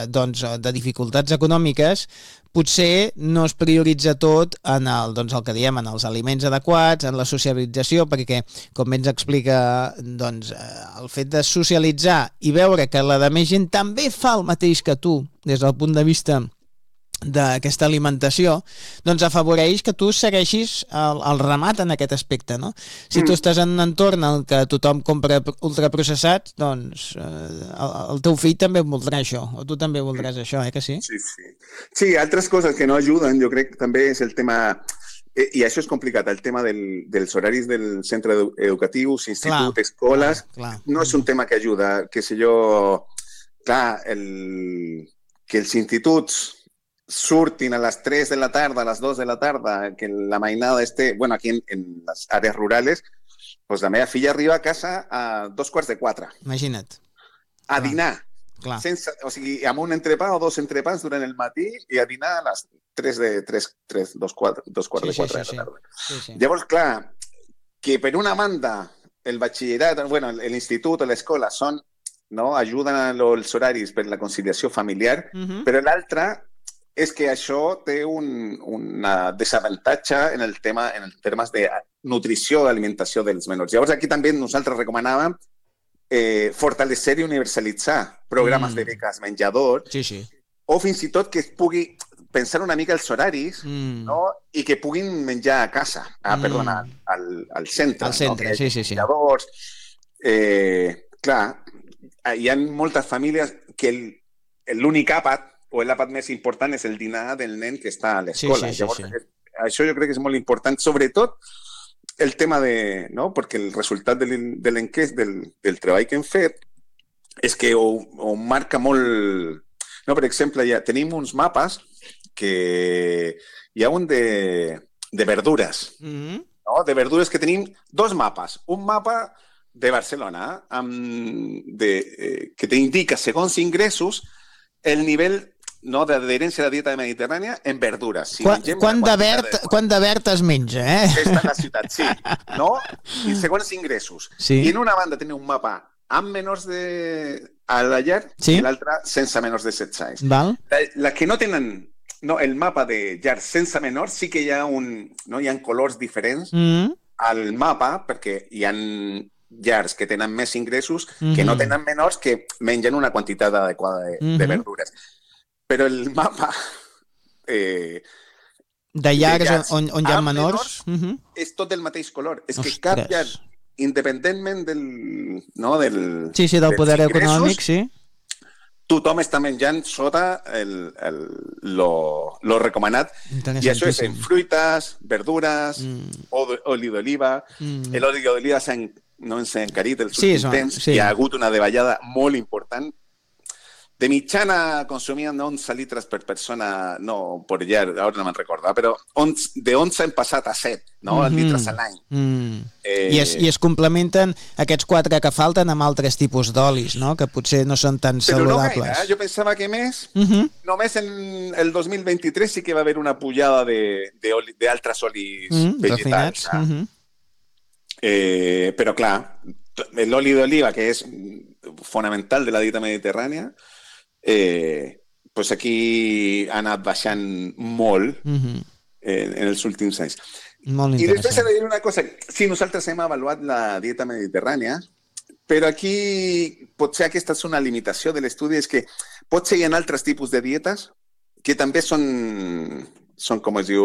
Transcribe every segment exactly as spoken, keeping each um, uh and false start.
doncs, de dificultats econòmiques, potser no es prioritza tot en el, doncs, el que diem, en els aliments adequats, en la socialització, perquè, com bé ens explica, doncs, el fet de socialitzar i veure que la de més gent també fa el mateix que tu, des del punt de vista d'aquesta alimentació, doncs afavoreix que tu segueixis el, el ramat en aquest aspecte, no? Si mm. tu estàs en un entorn en què tothom compra ultraprocessats, doncs eh, el, el teu fill també voldrà això, o tu també voldràs mm. això, eh que sí? Sí, sí. Sí, altres coses que no ajuden, jo crec que també és el tema, eh, i això és complicat, el tema del, dels horaris del centre educatius, institut, clar, escoles, clar, clar. No és un tema que ajuda, que sé jo, clar, el, que els instituts surtin a les tres de la tarda, a les dos de la tarda, que la mainada esté, bueno, aquí en, en les àrees rurales, doncs la meva filla arriba a casa a dos quarts de quatre. Imagina't. A clar. Dinar. Clar. Sense, o sigui, amb un entrepà o dos entrepans durant el matí i a dinar a les tres de tres, tres, dos, quatre, dos quarts sí, de quatre sí, sí, de la tarda. Sí, sí. Llavors, clar, que per una banda el batxillerat, bueno, l'institut o l'escola són, no, ajuden als horaris per la conciliació familiar, uh-huh. però l'altra és que això té un una desavantatge en el tema en els termes de nutrició, d'alimentació dels menors. Llavors, aquí també nosaltres recomanàvem eh, fortalecer i universalitzar programes mm. de beques menjador, sí, sí. o fins i tot que es pugui pensar una mica els horaris, mm. no? I que puguin menjar a casa, ah, mm. perdona, al, al centre. Al centre, no? sí, sí, sí. Llavors, eh, clar, hi ha moltes famílies que l'únic àpat o l'àpat més important és el dinar del nen que està a l'escola. Sí, sí, sí, Llavors, sí. això jo crec que és molt important, sobretot el tema de... No? Perquè el resultat de l'enquest, del, del treball que hem fet, és que ho, ho marca molt... No? Per exemple, ja tenim uns mapes que hi ha un de, de verdures. Mm-hmm. No? De verdures que tenim dos mapes. Un mapa de Barcelona amb de, eh, que t'indica, segons ingressos, el nivell no, d'adherència a la dieta mediterrània en verdures. Si quan, quan, de verd, de... quan de verd es menja, eh? Està en la ciutat, sí. No? I segons ingressos. Sí. I en una banda teniu un mapa amb menors de... a la llar sí. i l'altra sense menors de setze anys. Val. La, la que no tenen... No, el mapa de llars sense menors sí que hi ha, un, no, hi ha colors diferents mm. al mapa perquè hi ha llars que tenen més ingressos mm-hmm. que no tenen menors que mengen una quantitat adequada de, mm-hmm. de verdures. Però el mapa eh, de llars on, on hi ha menors, menors uh-huh. és tot del mateix color. És Ostres. Que cap llar, independentment del... No, del sí, sí, del poder econòmic, sí. Tothom està menjant sota el, el, lo, lo recomanat. I això és en fruites, verdures, mm. oli d'oliva. Mm. L'oli d'oliva s'ha no, encarit els últims sí, temps. Sí. Hi ha hagut una davallada molt important. De mitjana consumien onze litres per persona, no, per llar, ara no me'n recordo, però de onze hem passat a set, no? Mm-hmm. litres a l'any. Mm. Eh... I, es, I es complementen aquests quatre que falten amb altres tipus d'olis, no? Que potser no són tan però saludables. Però no gaire, eh? Jo pensava que més, mm-hmm. només en el dos mil vint-i-tres sí que va haver una pujada d'altres olis mm, vegetals. Eh? Mm-hmm. eh, però clar, l'oli d'oliva, que és fonamental de la dieta mediterrània, Eh, pues aquí ha anat baixant molt mm-hmm. eh, en els últims anys. Molt I després he de dir una cosa, sí, nosaltres hem avaluat la dieta mediterrània, però aquí potser aquesta és una limitació de l'estudi, és que potser hi ha altres tipus de dietes que també són, són com es diu,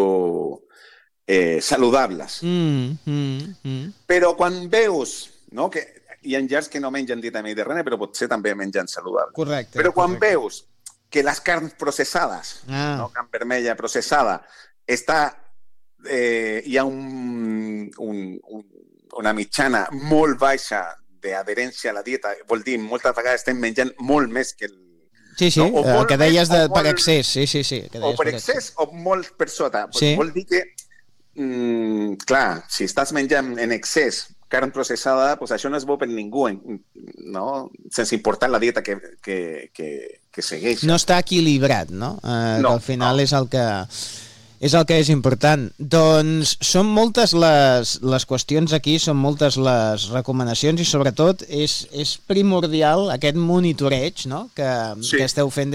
eh, saludables. Mm, mm, mm. Però quan veus, no, que hi ha llars que no mengen dieta mediterrània, però potser també mengen saludable. Correcte. Però quan correcte. veus que les carns processades, ah. no, carn vermella processada, està, eh, hi ha un, un, un, una mitjana molt baixa d'adherència a la dieta, vol dir, moltes vegades estem menjant molt més que el... Sí, sí, no? El que deies de, per excés. Sí, sí, sí, o per excés o molt per sota. Sí. Vol dir que, mm, clar, si estàs menjant en excés carn processada, pues això no és bo per ningú, no? Sense importar la dieta que, que, que, que segueix. No està equilibrat, no? Eh, no que al final no. és el que és el que és important. Doncs són moltes les, les qüestions aquí, són moltes les recomanacions i sobretot és, és primordial aquest monitoreig, no? que, sí. que esteu fent